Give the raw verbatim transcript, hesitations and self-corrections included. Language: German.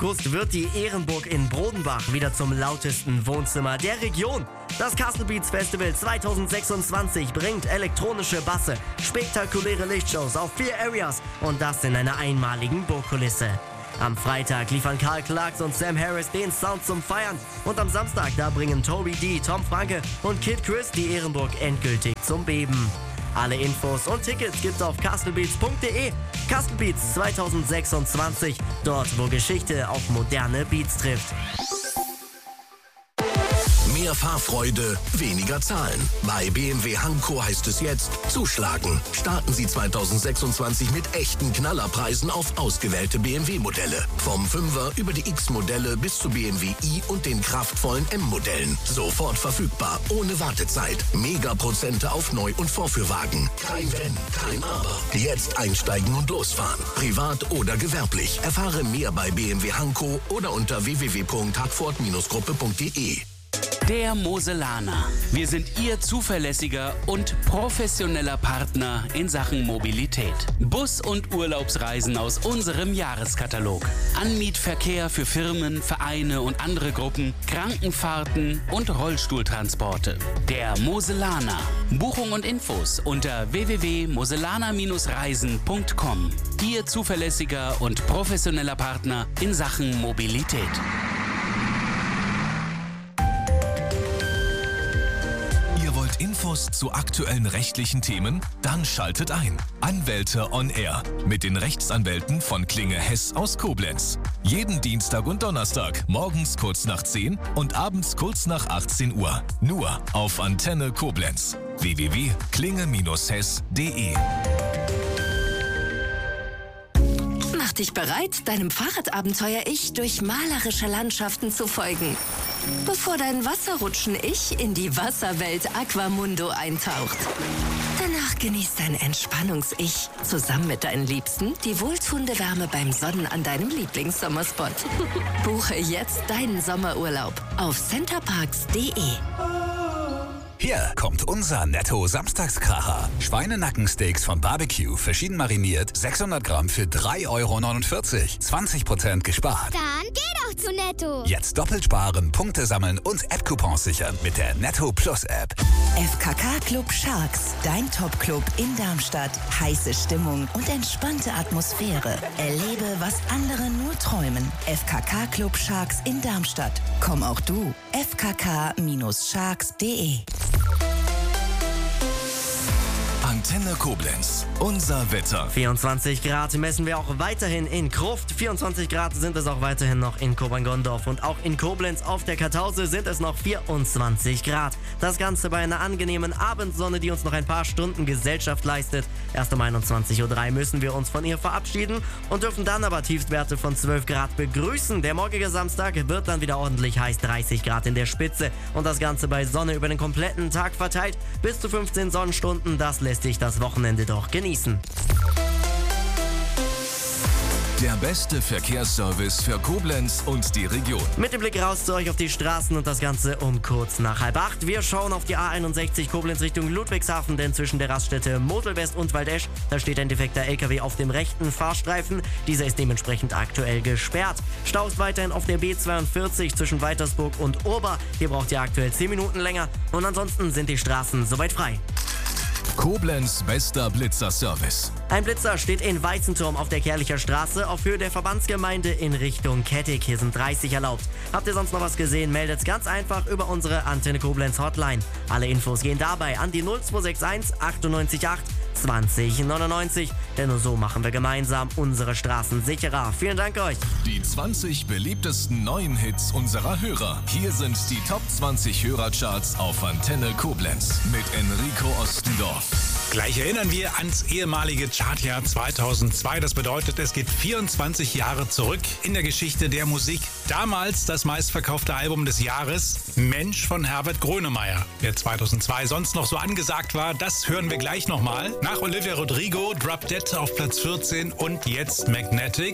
August wird die Ehrenburg in Brodenbach wieder zum lautesten Wohnzimmer der Region. Das Castle Beats Festival zweitausendsechsundzwanzig bringt elektronische Basse, spektakuläre Lichtshows auf vier Areas und das in einer einmaligen Burgkulisse. Am Freitag liefern Karl Clarks und Sam Harris den Sound zum Feiern und am Samstag, da bringen Toby D, Tom Franke und Kid Chris die Ehrenburg endgültig zum Beben. Alle Infos und Tickets gibt's auf castlebeats punkt de. Castle Beats zweitausendsechsundzwanzig, dort wo Geschichte auf moderne Beats trifft. Mehr Fahrfreude, weniger zahlen. Bei B M W Hanko heißt es jetzt zuschlagen. Starten Sie zweitausendsechsundzwanzig mit echten Knallerpreisen auf ausgewählte B M W-Modelle. Vom Fünfer über die X-Modelle bis zu B M W i und den kraftvollen M-Modellen. Sofort verfügbar, ohne Wartezeit. Megaprozente auf Neu- und Vorführwagen. Kein Wenn, kein Aber. Jetzt einsteigen und losfahren. Privat oder gewerblich. Erfahre mehr bei B M W Hanko oder unter w w w punkt hartford gruppe punkt de. Der Moselaner. Wir sind Ihr zuverlässiger und professioneller Partner in Sachen Mobilität. Bus- und Urlaubsreisen aus unserem Jahreskatalog. Anmietverkehr für Firmen, Vereine und andere Gruppen, Krankenfahrten und Rollstuhltransporte. Der Moselaner. Buchung und Infos unter w w w punkt moselaner reisen punkt com. Ihr zuverlässiger und professioneller Partner in Sachen Mobilität. Infos zu aktuellen rechtlichen Themen? Dann schaltet ein. Anwälte on Air mit den Rechtsanwälten von Klinge Hess aus Koblenz. Jeden Dienstag und Donnerstag, morgens kurz nach zehn und abends kurz nach achtzehn Uhr. Nur auf Antenne Koblenz. w w w punkt klinge hess punkt de. Mach dich bereit, deinem Fahrradabenteuer-Ich durch malerische Landschaften zu folgen. Bevor dein Wasserrutschen-Ich in die Wasserwelt Aquamundo eintaucht. Danach genießt dein Entspannungs-Ich zusammen mit deinen Liebsten die wohltuende Wärme beim Sonnen an deinem Lieblingssommerspot. Buche jetzt deinen Sommerurlaub auf centerparks punkt de. Hier kommt unser Netto-Samstagskracher. Schweinenackensteaks von Barbecue, verschieden mariniert, sechshundert Gramm für drei Euro neunundvierzig. zwanzig Prozent gespart. Dann geh doch zu Netto. Jetzt doppelt sparen, Punkte sammeln und App-Coupons sichern mit der Netto Plus App. F K K Club Sharks, dein Top-Club in Darmstadt. Heiße Stimmung und entspannte Atmosphäre. Erlebe, was andere nur träumen. F K K Club Sharks in Darmstadt. Komm auch du. f k k sharks punkt de. Antenne Koblenz. Unser Wetter. vierundzwanzig Grad messen wir auch weiterhin in Gruft. vierundzwanzig Grad sind es auch weiterhin noch in Kobern-Gondorf. Und auch in Koblenz auf der Kartause sind es noch vierundzwanzig Grad. Das Ganze bei einer angenehmen Abendsonne, die uns noch ein paar Stunden Gesellschaft leistet. Erst um einundzwanzig Uhr drei müssen wir uns von ihr verabschieden und dürfen dann aber Tiefstwerte von zwölf Grad begrüßen. Der morgige Samstag wird dann wieder ordentlich heiß, dreißig Grad in der Spitze. Und das Ganze bei Sonne über den kompletten Tag verteilt. Bis zu fünfzehn Sonnenstunden, das lässt sich das Wochenende doch genießen. Der beste Verkehrsservice für Koblenz und die Region. Mit dem Blick raus zu euch auf die Straßen und das Ganze um kurz nach halb acht. Wir schauen auf die A einundsechzig Koblenz Richtung Ludwigshafen, denn zwischen der Raststätte Moselwest und Waldesch, da steht ein defekter L K W auf dem rechten Fahrstreifen. Dieser ist dementsprechend aktuell gesperrt. Stau ist weiterhin auf der B zweiundvierzig zwischen Weitersburg und Urba. Hier braucht ihr aktuell zehn Minuten länger und ansonsten sind die Straßen soweit frei. Koblenz bester Blitzerservice. Ein Blitzer steht in Weizenturm auf der Kerlicher Straße auf Höhe der Verbandsgemeinde in Richtung Kettig. Hier sind dreißig erlaubt. Habt ihr sonst noch was gesehen, meldet's ganz einfach über unsere Antenne Koblenz Hotline. Alle Infos gehen dabei an die null zwei sechs eins achtundneunzig acht zwanzig neunundneunzig. Denn nur so machen wir gemeinsam unsere Straßen sicherer. Vielen Dank euch. Die zwanzig beliebtesten neuen Hits unserer Hörer. Hier sind die Top zwanzig Hörercharts auf Antenne Koblenz mit Enrico Ostendorf. Gleich erinnern wir ans ehemalige Chartjahr zweitausendzwei. Das bedeutet, es geht vierundzwanzig Jahre zurück in der Geschichte der Musik. Damals das meistverkaufte Album des Jahres, Mensch von Herbert Grönemeyer. Wer zweitausendzwei sonst noch so angesagt war, das hören wir gleich nochmal. Nach Olivia Rodrigo, Drop Dead auf Platz vierzehn und jetzt Magnetic.